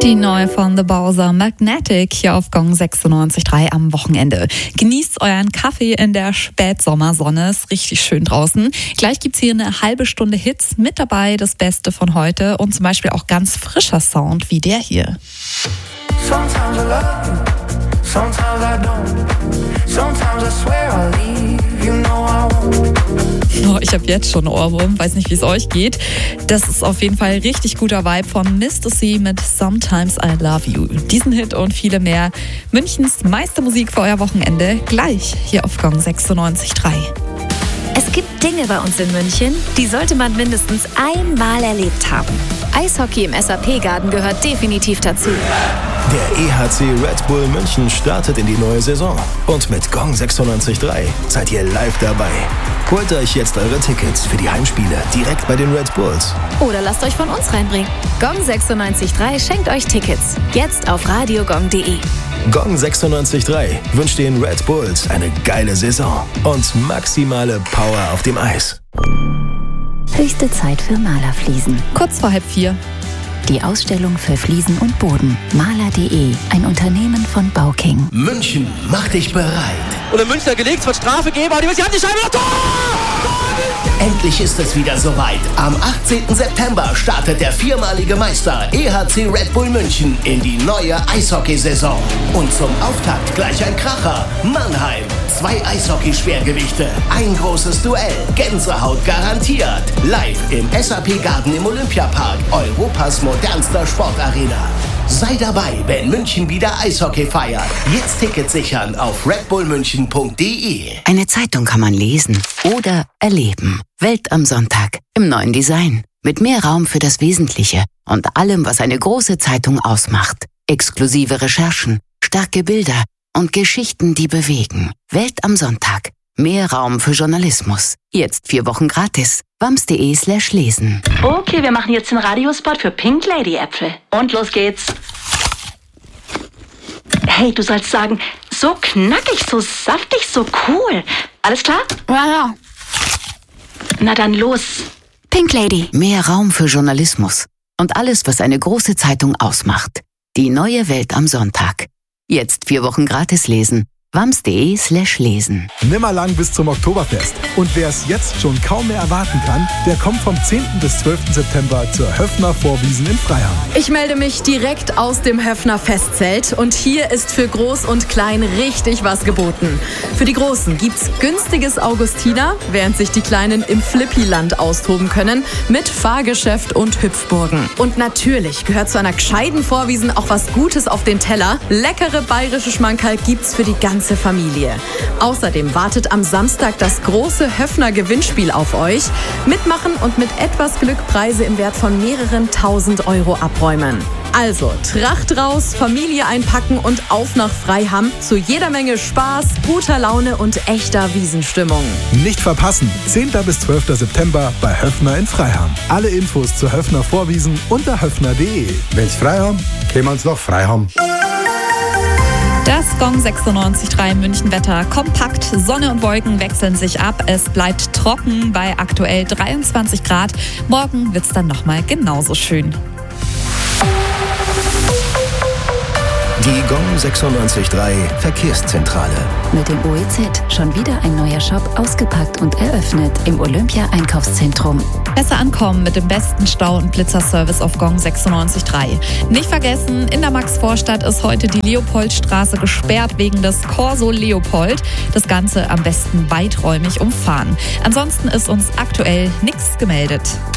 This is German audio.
Die neue von The Bowser, Magnetic, hier auf Gong 96.3 am Wochenende. Genießt euren Kaffee in der Spätsommersonne, ist richtig schön draußen. Gleich gibt's hier eine halbe Stunde Hits, mit dabei das Beste von heute und zum Beispiel auch ganz frischer Sound wie der hier. Sometimes I love you, sometimes I don't. Sometimes I swear I'll leave, you know I won't. Oh, ich habe jetzt schon Ohrwurm, weiß nicht, wie es euch geht. Das ist auf jeden Fall richtig guter Vibe von Mr. C mit Sometimes I Love You. Diesen Hit und viele mehr. Münchens meiste Musik für euer Wochenende gleich hier auf Gong 96.3. Es gibt Dinge bei uns in München, die sollte man mindestens einmal erlebt haben. Eishockey im SAP-Garten gehört definitiv dazu. Der EHC Red Bull München startet in die neue Saison. Und mit Gong 96.3 seid ihr live dabei. Holt euch jetzt eure Tickets für die Heimspiele direkt bei den Red Bulls. Oder lasst euch von uns reinbringen. Gong 96.3 schenkt euch Tickets. Jetzt auf radiogong.de. Gong 96.3 wünscht den Red Bulls eine geile Saison und maximale Power auf dem Eis. Höchste Zeit für Malerfliesen. Kurz vor 3:30. Die Ausstellung für Fliesen und Boden. Maler.de, ein Unternehmen von Bauking. München, mach dich bereit. Und in Münster gelegt, es wird Strafe geben, aber die haben die Scheibe noch Tor! Endlich ist es wieder soweit. Am 18. September startet der viermalige Meister EHC Red Bull München in die neue Eishockeysaison. Und zum Auftakt gleich ein Kracher. Mannheim. 2 Eishockey-Schwergewichte. Ein großes Duell. Gänsehaut garantiert. Live im SAP-Garten im Olympiapark. Europas modernster Sportarena. Sei dabei, wenn München wieder Eishockey feiert. Jetzt Tickets sichern auf redbullmünchen.de. Eine Zeitung kann man lesen oder erleben. Welt am Sonntag im neuen Design. Mit mehr Raum für das Wesentliche und allem, was eine große Zeitung ausmacht. Exklusive Recherchen, starke Bilder und Geschichten, die bewegen. Welt am Sonntag. Mehr Raum für Journalismus. Jetzt 4 Wochen gratis. wams.de/lesen. Okay, wir machen jetzt den Radiospot für Pink Lady Äpfel. Und los geht's. Hey, du sollst sagen, so knackig, so saftig, so cool. Alles klar? Ja. Na dann los. Pink Lady. Mehr Raum für Journalismus und alles, was eine große Zeitung ausmacht. Die neue Welt am Sonntag. Jetzt 4 Wochen gratis lesen. wams.de/lesen. Nimmerlang bis zum Oktoberfest. Und wer es jetzt schon kaum mehr erwarten kann, der kommt vom 10. bis 12. September zur Höffner Vorwiesen in Freiham. Ich melde mich direkt aus dem Höffner Festzelt und hier ist für Groß und Klein richtig was geboten. Für die Großen gibt's günstiges Augustiner, während sich die Kleinen im Flippiland austoben können mit Fahrgeschäft und Hüpfburgen. Und natürlich gehört zu einer gescheiten Vorwiesen auch was Gutes auf den Teller. Leckere bayerische Schmankerl gibt's für die ganze Familie. Außerdem wartet am Samstag das große Höffner Gewinnspiel auf euch. Mitmachen und mit etwas Glück Preise im Wert von mehreren 1.000 Euro abräumen. Also, Tracht raus, Familie einpacken und auf nach Freiham zu jeder Menge Spaß, guter Laune und echter Wiesenstimmung. Nicht verpassen, 10. bis 12. September bei Höffner in Freiham. Alle Infos zur Höffner Vorwiesen unter höffner.de. Wenn's Freiham, können wir uns noch Freiham. Das Gong 96.3 Münchenwetter. Kompakt, Sonne und Wolken wechseln sich ab. Es bleibt trocken bei aktuell 23 Grad. Morgen wird's dann nochmal genauso schön. Die Gong 96.3 Verkehrszentrale. Mit dem OEZ schon wieder ein neuer Shop ausgepackt und eröffnet im Olympia-Einkaufszentrum. Besser ankommen mit dem besten Stau- und Blitzerservice auf Gong 96.3. Nicht vergessen, in der Maxvorstadt ist heute die Leopoldstraße gesperrt wegen des Corso Leopold. Das Ganze am besten weiträumig umfahren. Ansonsten ist uns aktuell nichts gemeldet.